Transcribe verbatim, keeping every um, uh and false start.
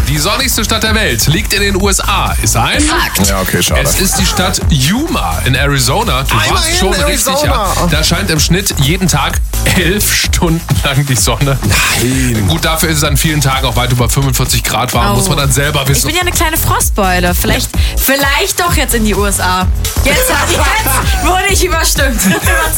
Die sonnigste Stadt der Welt liegt in den U S A. Ist ein Fakt. Ja, okay, schade. Es ist die Stadt Yuma in Arizona. Du Einmal warst in schon Arizona. richtig, ja. Da scheint im Schnitt jeden Tag elf Stunden lang die Sonne. Nein. Gut, dafür ist es an vielen Tagen auch weit über fünfundvierzig Grad warm. Oh. Muss man dann selber Ich wissen. bin ja eine kleine Frostbeule. Vielleicht, vielleicht doch jetzt in die U S A. Jetzt, jetzt wurde ich überstimmt.